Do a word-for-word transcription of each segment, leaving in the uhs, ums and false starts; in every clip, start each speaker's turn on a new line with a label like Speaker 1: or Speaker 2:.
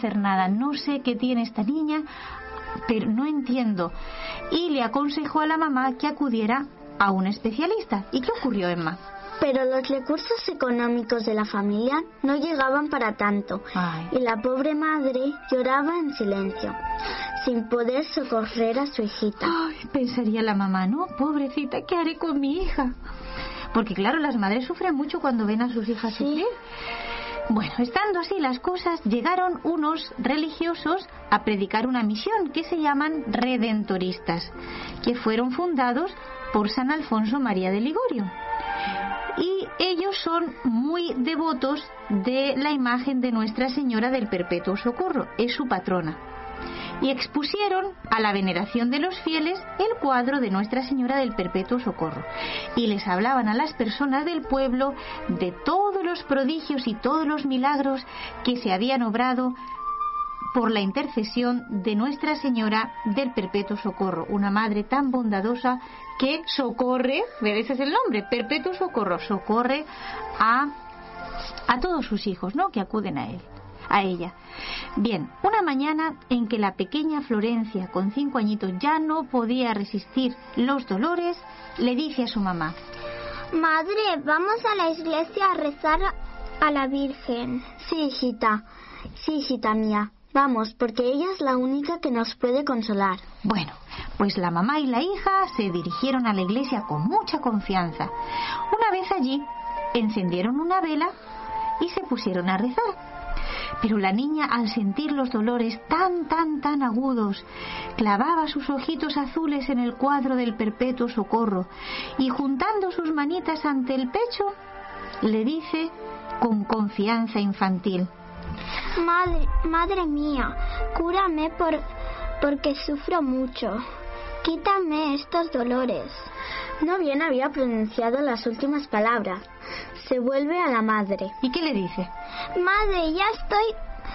Speaker 1: hacer nada, no sé qué tiene esta niña, pero no entiendo. Y le aconsejó a la mamá que acudiera a un especialista. ¿Y qué ocurrió, Emma?
Speaker 2: Pero los recursos económicos de la familia no llegaban para tanto.
Speaker 1: Ay.
Speaker 2: Y la pobre madre lloraba en silencio, sin poder socorrer a su hijita.
Speaker 1: Ay, pensaría la mamá, ¿no? Pobrecita, ¿qué haré con mi hija? Porque claro, las madres sufren mucho cuando ven a sus hijas
Speaker 2: Sí.
Speaker 1: sufrir. Bueno, estando así las cosas, llegaron unos religiosos a predicar una misión que se llaman redentoristas, que fueron fundados por San Alfonso María de Ligorio. Y ellos son muy devotos de la imagen de Nuestra Señora del Perpetuo Socorro, es su patrona. Y expusieron a la veneración de los fieles el cuadro de Nuestra Señora del Perpetuo Socorro. Y les hablaban a las personas del pueblo de todos los prodigios y todos los milagros que se habían obrado por la intercesión de Nuestra Señora del Perpetuo Socorro, una madre tan bondadosa que socorre, ese es el nombre, Perpetuo Socorro, socorre a, a todos sus hijos, ¿no?, que acuden a él. A ella. Bien, una mañana en que la pequeña Florencia, con cinco añitos, ya no podía resistir los dolores, le dice a su mamá:
Speaker 3: Madre, vamos a la iglesia a rezar a la Virgen.
Speaker 2: Sí, hijita, sí, hijita mía, vamos, porque ella es la única que nos puede consolar.
Speaker 1: Bueno, pues la mamá y la hija se dirigieron a la iglesia con mucha confianza. Una vez allí, encendieron una vela y se pusieron a rezar. Pero la niña, al sentir los dolores tan, tan, tan agudos, clavaba sus ojitos azules en el cuadro del Perpetuo Socorro y, juntando sus manitas ante el pecho, le dice con confianza infantil:
Speaker 3: Madre, madre mía, cúrame por, porque sufro mucho. Quítame estos dolores.
Speaker 2: No bien había pronunciado las últimas palabras, se vuelve a la madre.
Speaker 1: ¿Y qué le dice?
Speaker 3: Madre, ya estoy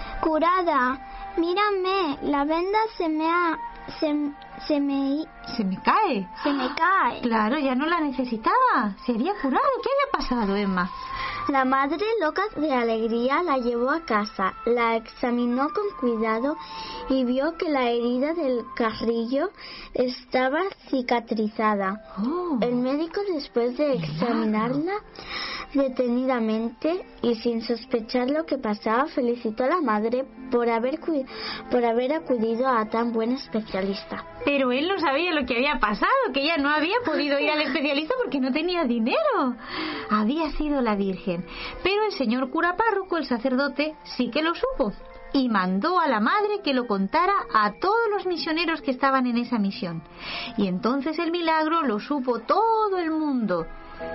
Speaker 3: curada. Mírame, la venda se me ha... Se, se me...
Speaker 1: Se me cae.
Speaker 3: Se me cae.
Speaker 1: Claro, ya no la necesitaba. Se había curado. ¿Qué había pasado, Emma?
Speaker 2: La madre, loca de alegría, la llevó a casa, la examinó con cuidado y vio que la herida del carrillo estaba cicatrizada.
Speaker 1: Oh.
Speaker 2: El médico, después de examinarla detenidamente y sin sospechar lo que pasaba, felicitó a la madre por haber, cu- por haber acudido a tan buen especialista.
Speaker 1: Pero él no sabía lo que había pasado, que ella no había podido ir al especialista porque no tenía dinero. Había sido la Virgen. Pero el señor cura párroco, el sacerdote, sí que lo supo y mandó a la madre que lo contara a todos los misioneros que estaban en esa misión. Y entonces el milagro lo supo todo el mundo.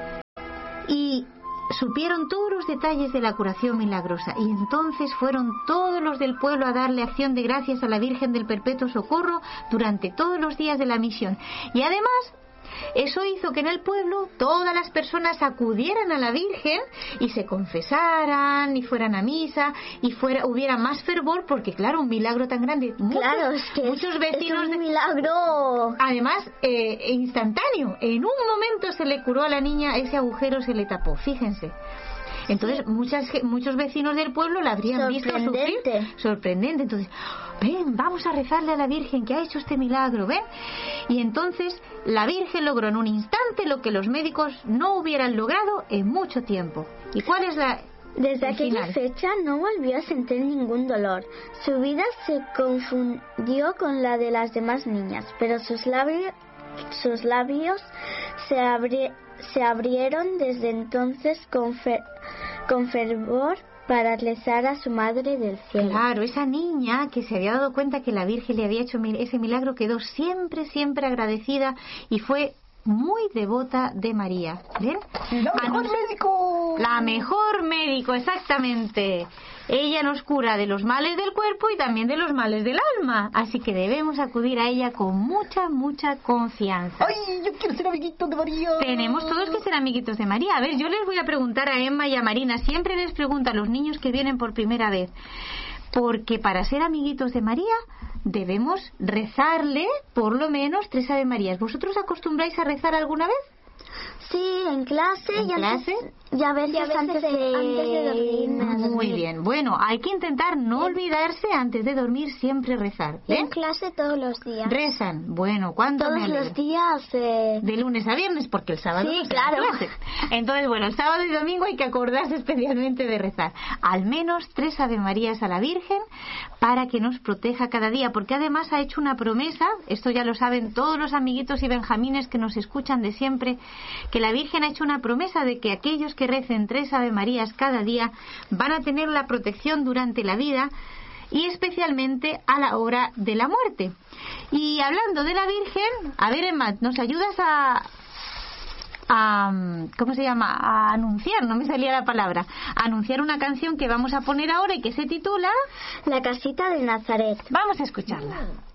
Speaker 1: Y supieron todos los detalles de la curación milagrosa, y entonces fueron todos los del pueblo a darle acción de gracias a la Virgen del Perpetuo Socorro durante todos los días de la misión. Y además, eso hizo que en el pueblo todas las personas acudieran a la Virgen y se confesaran y fueran a misa y fuera hubiera más fervor, porque claro, un milagro tan grande, muchos,
Speaker 2: Claro, es que
Speaker 1: muchos vecinos,
Speaker 2: es un milagro.
Speaker 1: Además, eh, instantáneo. En un momento se le curó a la niña, ese agujero se le tapó, fíjense. Entonces, muchas, muchos vecinos del pueblo la habrían visto sufrir. Sorprendente. Entonces, ven, vamos a rezarle a la Virgen que ha hecho este milagro, ven. Y entonces la Virgen logró en un instante lo que los médicos no hubieran logrado en mucho tiempo. ¿Y cuál es la...?
Speaker 2: Desde
Speaker 1: el
Speaker 2: aquella
Speaker 1: final?
Speaker 2: fecha no volvió a sentir ningún dolor. Su vida se confundió con la de las demás niñas, pero sus labios, sus labios se, abri, se abrieron desde entonces con, fe, con fervor para rezar a su madre del cielo.
Speaker 1: Claro, esa niña que se había dado cuenta que la Virgen le había hecho ese milagro quedó siempre, siempre agradecida y fue muy devota de María. ¿Ven?
Speaker 4: ¡La mejor
Speaker 1: nos...
Speaker 4: médico!
Speaker 1: La mejor médico, exactamente. Ella nos cura de los males del cuerpo y también de los males del alma. Así que debemos acudir a ella con mucha, mucha confianza.
Speaker 4: ¡Ay, yo quiero ser amiguito de María!
Speaker 1: Tenemos todos que ser amiguitos de María. A ver, yo les voy a preguntar a Emma y a Marina. Siempre les pregunto a los niños que vienen por primera vez. Porque para ser amiguitos de María debemos rezarle por lo menos tres Ave Marías. ¿Vosotros acostumbráis a rezar alguna vez?
Speaker 2: Sí, en clase.
Speaker 1: ¿En
Speaker 2: y
Speaker 1: clase?
Speaker 2: Antes, y a veces,
Speaker 3: Y a veces
Speaker 2: antes, de,
Speaker 3: antes de dormirme.
Speaker 2: a
Speaker 1: Muy
Speaker 2: dormir.
Speaker 1: bien. Bueno, hay que intentar no olvidarse antes de dormir siempre rezar.
Speaker 3: Y en
Speaker 1: ¿Eh?
Speaker 3: clase todos los días.
Speaker 1: Rezan. Bueno, ¿cuánto me
Speaker 2: Todos
Speaker 1: alegro?
Speaker 2: los días. Eh,
Speaker 1: De lunes a viernes, porque el sábado
Speaker 2: Sí,
Speaker 1: no se da
Speaker 2: claro.
Speaker 1: clase. Entonces, bueno, el sábado y domingo hay que acordarse especialmente de rezar. Al menos tres Ave Marías a la Virgen para que nos proteja cada día, porque además ha hecho una promesa, esto ya lo saben todos los amiguitos y benjamines que nos escuchan de siempre, que la Virgen ha hecho una promesa de que aquellos que recen tres Ave Marías cada día van a tener la protección durante la vida y especialmente a la hora de la muerte. Y hablando de la Virgen, a ver, Emma, ¿nos ayudas a, a ¿cómo se llama? A anunciar, no me salía la palabra, a anunciar una canción que vamos a poner ahora y que se titula
Speaker 2: La casita de Nazaret.
Speaker 1: Vamos a escucharla.